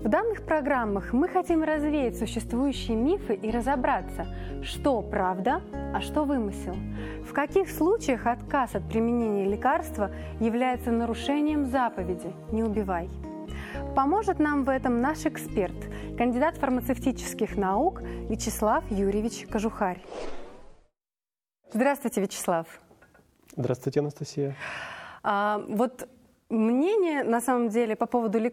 В данных программах мы хотим развеять существующие мифы и разобраться, что правда, а что вымысел. В каких случаях отказ от применения лекарства является нарушением заповеди «не убивай». Поможет нам в этом наш эксперт, кандидат фармацевтических наук Вячеслав Юрьевич Кожухарь. Здравствуйте, Вячеслав. Здравствуйте, Анастасия. Вот мнение, на самом деле, по поводу